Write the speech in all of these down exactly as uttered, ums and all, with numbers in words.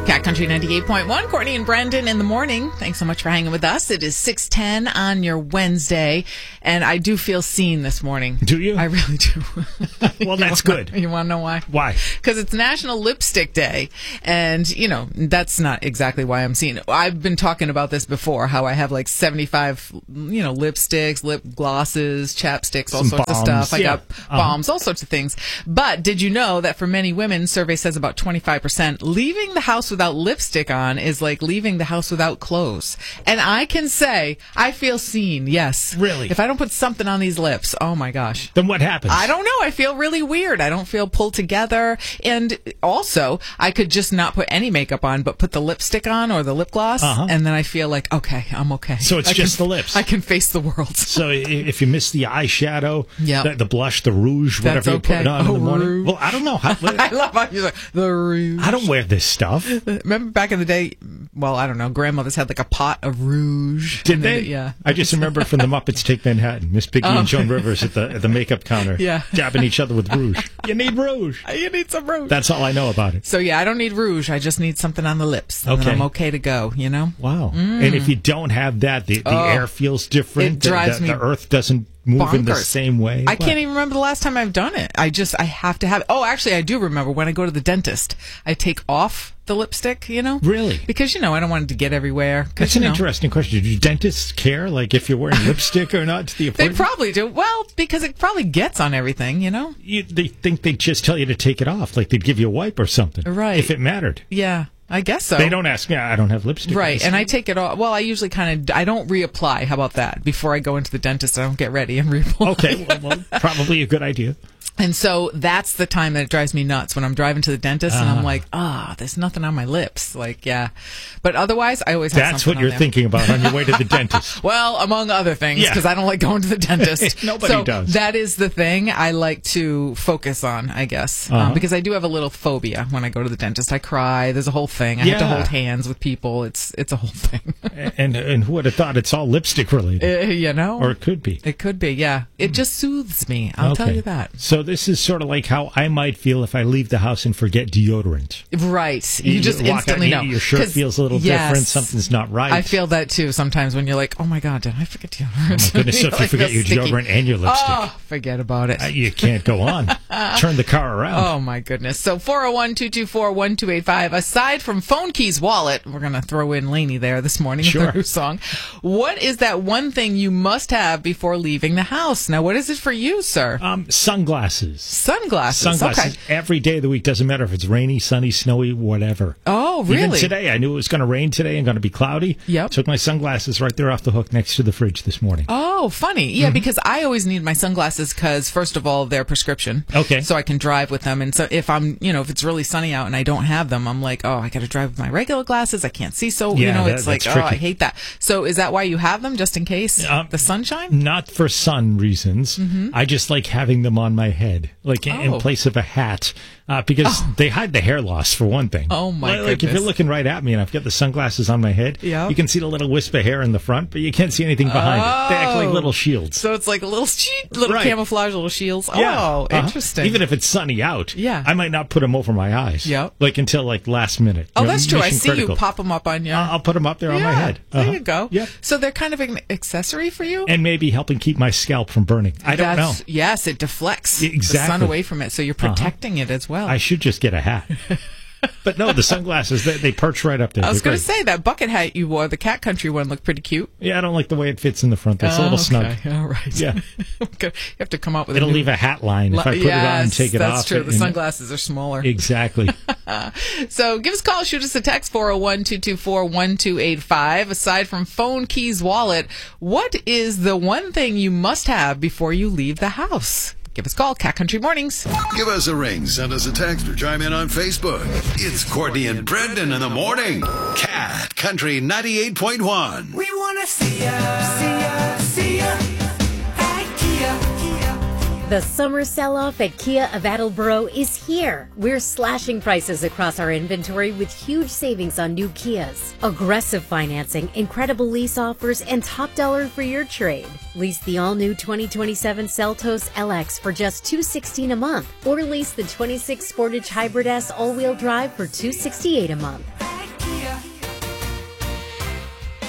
Cat Country ninety-eight point one, Courtney and Brendan in the morning. Thanks so much for hanging with us. It is six ten on your Wednesday, and I do feel seen this morning. Do you? I really do. Well, that's wanna, good. You want to know why? Why? Because it's National Lipstick Day, and, you know, that's not exactly why I'm seen. I've been talking about this before, how I have like seventy-five, you know, lipsticks, lip glosses, chapsticks, all Some sorts bombs. of stuff. I Yeah. got Uh-huh. bombs, all sorts of things. But did you know that for many women, survey says about twenty-five percent, leaving the house without lipstick on is like leaving the house without clothes. And I can say, I feel seen, yes. Really? If I don't put something on these lips, oh my gosh. Then what happens? I don't know. I feel really weird. I don't feel pulled together. And also, I could just not put any makeup on, but put the lipstick on or the lip gloss, Uh-huh. and then I feel like, okay, I'm okay. So it's I just can, the lips. I can face the world. So i- if you miss the eyeshadow, Yep. the, the blush, the rouge, That's whatever you okay. put on Oh, in the morning. rouge. Well, I don't know. How, I love how you're like, the rouge. I don't wear this stuff. Remember back in the day, well, I don't know, grandmothers had like a pot of rouge. Did and they? Yeah. I just remember from the Muppets Take Manhattan, Miss Piggy Oh. and Joan Rivers at the at the makeup counter, Yeah. dabbing each other with rouge. You need rouge. You need some rouge. That's all I know about it. So, yeah, I don't need rouge. I just need something on the lips. And then Okay. I'm okay to go, you know? Wow. And if you don't have that, the, the Oh. air feels different. It drives the, me the earth doesn't move in the bonkers. same way. I What? can't even remember the last time I've done it. I just, I have to have it. Oh, actually, I do remember when I go to the dentist, I take off the lipstick, you know? Really? Because, you know, I don't want it to get everywhere. 'Cause, That's you an know, interesting question. Do dentists care, like, if you're wearing lipstick or not to the They appointment? probably do. Well, because it probably gets on everything, you know? you, they think they'd just tell you to take it off, like they'd give you a wipe or something. Right. If it mattered. Yeah, I guess so. They don't ask me, I don't have lipstick. Right, on. and I take it off. Well, I usually kind of, I don't reapply. How about that? Before I go into the dentist, I don't get ready and reapply. Okay, well, well, probably a good idea. And so that's the time that it drives me nuts when I'm driving to the dentist and I'm Ah. like, ah, there's nothing on my lips. Like, yeah. But otherwise, I always have That's something what on you're there. thinking about on your way to the dentist. Well, among other things, Yeah. because I don't like going to the dentist. Nobody so does. That is the thing I like to focus on, I guess, Uh-huh. um, because I do have a little phobia when I go to the dentist. I cry. There's a whole thing. I have to Yeah. hold hands with people. It's it's a whole thing. and and who would have thought it's all lipstick related? Uh, you know, Or it could be. it could be. Yeah, it just soothes me. I'll tell Okay. you that. So this is sort of like how I might feel if I leave the house and forget deodorant. Right. You, just walk out instantly and know. your shirt 'Cause- feels a little yes. different. Something's not right. I feel that too sometimes when you're like, oh my God, did I forget deodorant? Oh my goodness, so if you Like, forget feel your sticky. deodorant and your lipstick, Oh, forget about it. uh, you can't go on. Turn the car around. Oh my goodness. So four oh one, two two four, one two eight five, aside from Phone Keys Wallet, we're going to throw in Lainey there this morning with Sure. her new song. What is that one thing you must have before leaving the house? Now, what is it for you, sir? Um, sunglasses. Sunglasses. Sunglasses Okay. every day of the week. Doesn't matter if it's rainy, sunny, snowy, whatever. Oh, really? Even today, I knew it was going to rain today and going to be cloudy. Yep. Took my sunglasses right there off the hook next to the fridge this morning. Oh, funny. Yeah, Mm-hmm. because I always need my sunglasses because, first of all, they're prescription. Okay. So I can drive with them. And so if I'm, you know, if it's really sunny out and I don't have them, I'm like, oh, I got to drive with my regular glasses. I can't see. So, you Yeah, know, that- it's like, that's oh, I tricky. hate that. So is that why you have them, just in case? Um, the sunshine? Not for sun reasons. I just like having them on my head, like in- Mm-hmm. Oh. in place of a hat, uh, because they hide the hair loss for one thing. Oh, my like, like if you're goodness. looking right at me and I've got the sunglasses on my head, Yeah. you can see the little wisp of hair in the front, but you can't see anything behind it. They act like Oh. little shields. So it's like a little, little Right. camouflage, little shields. Yeah. Oh, Uh-huh. interesting. Even if it's sunny out, Yeah. I might not put them over my eyes. Yep. Like until like last minute. oh, You know, that's true. I mission see critical. you pop them up on your... I'll I'll put them up there on my Yeah, head. There Uh-huh. you go. Yep. So they're kind of an accessory for you? And maybe helping keep my scalp from burning. I don't That's- know. Yes, it deflects the sun Exactly. away from it, so you're protecting it as well. I should just get a hat. But no, the sunglasses, they, they perch right up there. I was They're going to great. say that bucket hat you wore, the Cat Country one, looked pretty cute. Yeah, I don't like the way it fits in the front. That's a little Oh, snug. okay. All right. Yeah. Okay. You have to come up with It'll a new... leave a hat line if I put yes, it on and take it that's off. true. The and- sunglasses are smaller. Exactly. So give us a call, shoot us a text, four oh one, two two four, one two eight five. Aside from Phone Keys Wallet, what is the one thing you must have before you leave the house? Give us a call, Cat Country Mornings. Give us a ring, send us a text, or chime in on Facebook. It's Courtney and Brendan in the morning. Cat Country ninety-eight point one. We wanna see ya, see ya, see ya at Kia. The summer sell-off at Kia of Attleboro is here. We're slashing prices across our inventory with huge savings on new Kias. Aggressive financing, incredible lease offers, and top dollar for your trade. Lease the all-new twenty twenty-seven Seltos L X for just two hundred sixteen dollars a month, or lease the twenty-six Sportage Hybrid S all-wheel drive for two hundred sixty-eight dollars a month.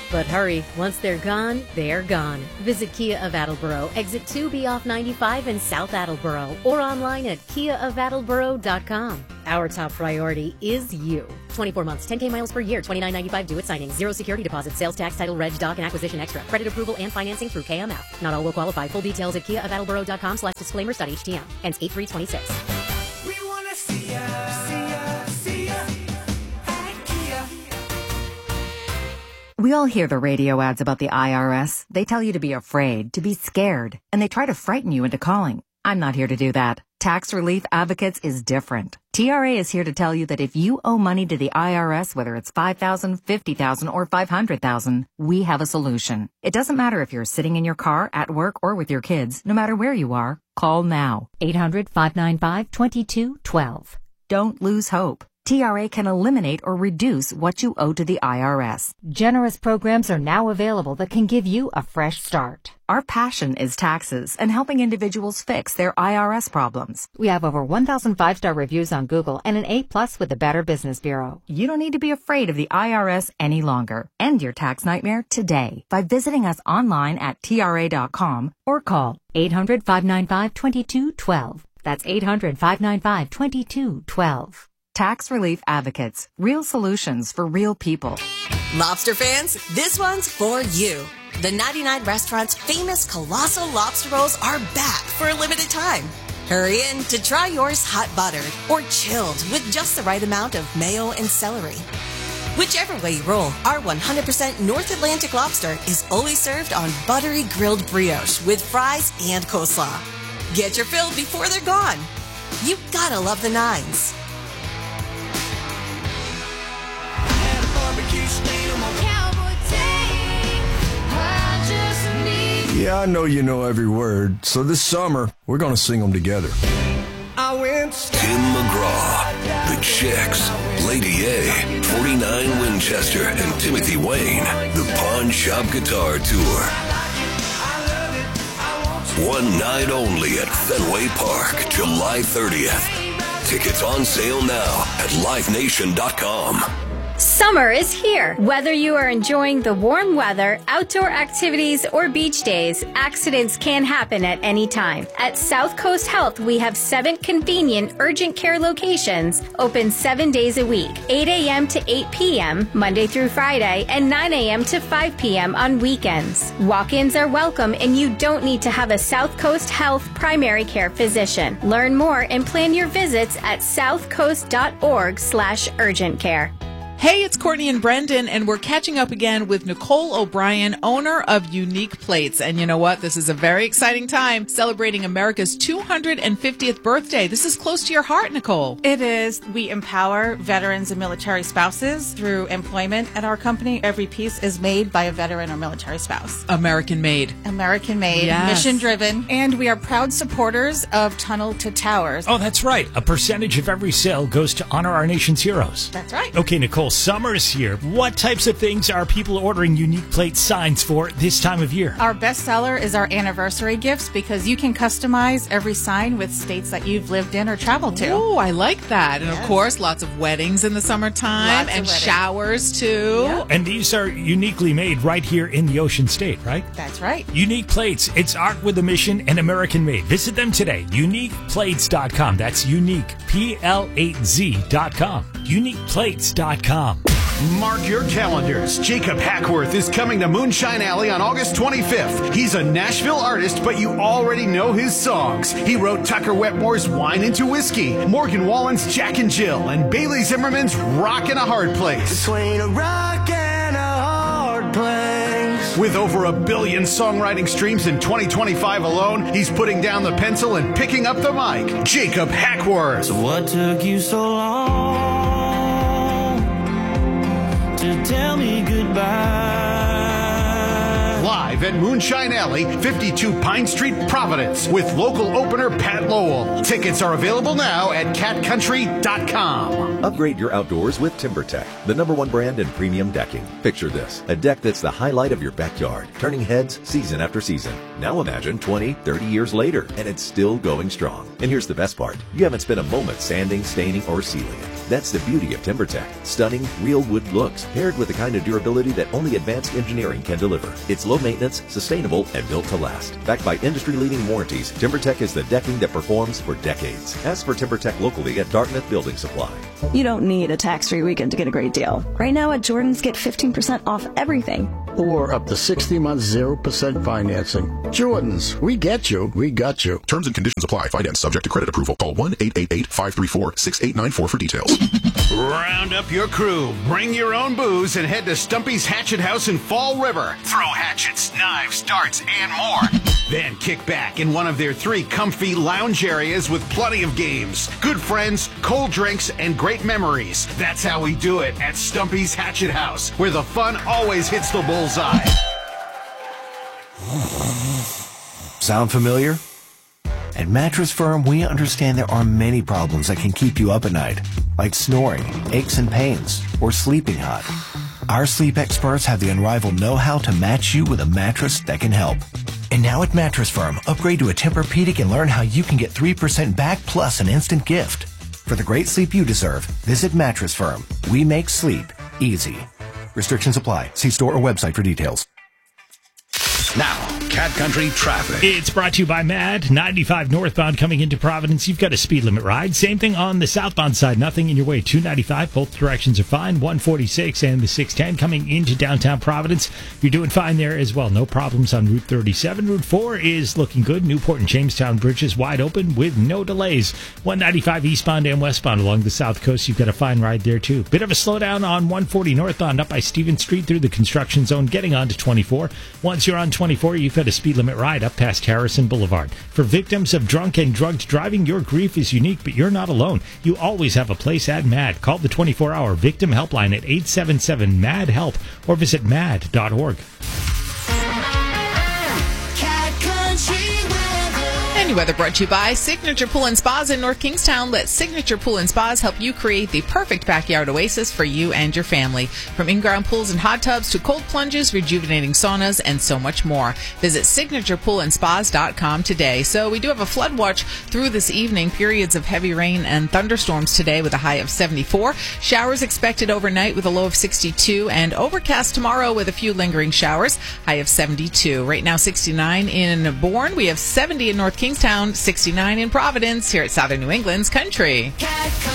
But hurry, once they're gone, they're gone. Visit Kia of Attleboro, exit two B off ninety-five in South Attleboro, or online at kia of attleboro dot com. Our top priority is you. twenty-four months, ten K miles per year, twenty-nine ninety-five due at signing, zero security deposit, sales tax, title, reg, doc, and acquisition extra. Credit approval and financing through K M F. Not all will qualify. Full details at kia of attleboro dot com slash disclaimers.htm. Ends eight three twenty-six. We wanna see ya, see ya, see ya at Kia. We all hear the radio ads about the I R S. They tell you to be afraid, to be scared, and they try to frighten you into calling. I'm not here to do that. Tax Relief Advocates is different. T R A is here to tell you that if you owe money to the I R S, whether it's five thousand dollars, fifty thousand dollars, or five hundred thousand dollars, we have a solution. It doesn't matter if you're sitting in your car, at work, or with your kids. No matter where you are, call now. eight hundred, five nine five, two two one two. Don't lose hope. T R A can eliminate or reduce what you owe to the I R S. Generous programs are now available that can give you a fresh start. Our passion is taxes and helping individuals fix their I R S problems. We have over one thousand five-star reviews on Google and an A plus with the Better Business Bureau. You don't need to be afraid of the I R S any longer. End your tax nightmare today by visiting us online at T R A dot com or call eight hundred, five nine five, two two one two. That's eight hundred, five nine five, two two one two. Tax Relief Advocates. Real solutions for real people. Lobster fans, this one's for you. The ninety-nine Restaurant's famous Colossal Lobster Rolls are back for a limited time. Hurry in to try yours hot buttered or chilled with just the right amount of mayo and celery. Whichever way you roll, our one hundred percent North Atlantic lobster is always served on buttery grilled brioche with fries and coleslaw. Get your fill before they're gone. You gotta love the nines. Yeah, I know you know every word, so this summer, we're gonna sing them together. I went Tim McGraw, The Chicks, Lady A, forty-nine Winchester, and Timothy Wayne, the Pawn Shop Guitar Tour. One night only at Fenway Park, July thirtieth. Tickets on sale now at live nation dot com. Summer is here. Whether you are enjoying the warm weather, outdoor activities, or beach days, accidents can happen at any time. At South Coast Health, we have seven convenient urgent care locations open seven days a week, eight a.m. to eight p.m., Monday through Friday, and nine a.m. to five p.m. on weekends. Walk-ins are welcome, and you don't need to have a South Coast Health primary care physician. Learn more and plan your visits at southcoast.org slash urgent care. Hey, it's Courtney and Brendan, and we're catching up again with Nicole O'Brien, owner of Unique Plates. And you know what? This is a very exciting time, celebrating America's two hundred fiftieth birthday. This is close to your heart, Nicole. It is. We empower veterans and military spouses through employment at our company. Every piece is made by a veteran or military spouse. American made. American made, Yes. mission driven, and we are proud supporters of Tunnel to Towers. Oh, that's right. A percentage of every sale goes to honor our nation's heroes. That's right. Okay, Nicole, summer is here. What types of things are people ordering Unique Plate signs for this time of year? Our best seller is our anniversary gifts because you can customize every sign with states that you've lived in or traveled to. Oh, I like that. And Yes. of course, lots of weddings in the summertime Lots of and weddings. showers too. Yep. And these are uniquely made right here in the Ocean State, right? That's right. Unique Plates. It's art with a mission and American made. Visit them today. unique plates dot com. That's unique, P L eight Z dot com. unique plates dot com. Mark your calendars. Jacob Hackworth is coming to Moonshine Alley on August twenty-fifth. He's a Nashville artist, but you already know his songs. He wrote Tucker Wetmore's Wine into Whiskey, Morgan Wallen's Jack and Jill, and Bailey Zimmerman's Rock in a Hard Place. between a rock and a hard place. With over a billion songwriting streams in twenty twenty-five alone, he's putting down the pencil and picking up the mic. Jacob Hackworth. So what took you so long to tell me goodbye? Live at Moonshine Alley, fifty-two Pine Street, Providence, with local opener Pat Lowell. Tickets are available now at cat country dot com. Upgrade your outdoors with TimberTech, the number one brand in premium decking. Picture this, a deck that's the highlight of your backyard, turning heads season after season. Now imagine twenty, thirty years later, and it's still going strong. And here's the best part. You haven't spent a moment sanding, staining, or sealing it. That's the beauty of TimberTech. Stunning, real wood looks, paired with the kind of durability that only advanced engineering can deliver. It's low maintenance, sustainable, and built to last. Backed by industry-leading warranties, TimberTech is the decking that performs for decades. Ask for TimberTech locally at Dartmouth Building Supply. You don't need a tax-free weekend to get a great deal. Right now at Jordan's, get fifteen percent off everything. Or up to sixty months, zero percent financing. Jordan's, we get you, we got you. Terms and conditions apply. Finance subject to credit approval. Call one eight eight eight, five three four, six eight nine four for details. Round up your crew, bring your own booze, and head to Stumpy's Hatchet House in Fall River. Throw hatchets, knives, darts, and more. Then kick back in one of their three comfy lounge areas with plenty of games, good friends, cold drinks, and great memories. That's how we do it at Stumpy's Hatchet House, where the fun always hits the bullseye. Sound familiar? At Mattress Firm, we understand there are many problems that can keep you up at night, like snoring, aches and pains, or sleeping hot. Our sleep experts have the unrivaled know-how to match you with a mattress that can help. And now at Mattress Firm, upgrade to a Tempur-Pedic and learn how you can get three percent back plus an instant gift. For the great sleep you deserve, visit Mattress Firm. We make sleep easy. Restrictions apply. See store or website for details. Now, Cat Country traffic. It's brought to you by Mad. ninety-five northbound coming into Providence. You've got a speed limit ride. Same thing on the southbound side. Nothing in your way. two ninety-five. Both directions are fine. one forty-six and the six ten coming into downtown Providence. You're doing fine there as well. No problems on Route thirty-seven. Route four is looking good. Newport and Jamestown bridges wide open with no delays. one ninety-five eastbound and westbound along the south coast. You've got a fine ride there too. Bit of a slowdown on one forty northbound up by Stevens Street through the construction zone getting onto twenty-four. Once you're on twenty-four, you've got a speed limit ride up past Harrison Boulevard. For victims of drunk and drugged driving, your grief is unique, but you're not alone. You always have a place at MAD. Call the twenty-four hour victim helpline at eight seven seven MAD HELP or visit mad dot org. Any weather brought to you by Signature Pool and Spas in North Kingstown. Let Signature Pool and Spas help you create the perfect backyard oasis for you and your family. From in-ground pools and hot tubs to cold plunges, rejuvenating saunas, and so much more. Visit signature pool and spas dot com today. So we do have a flood watch through this evening. Periods of heavy rain and thunderstorms today with a high of seventy-four. Showers expected overnight with a low of sixty-two. And overcast tomorrow with a few lingering showers. High of seventy-two. Right now sixty-nine in Bourne. We have seventy in North Kingstown. Town, sixty-nine in Providence, here at Southern New England's Country.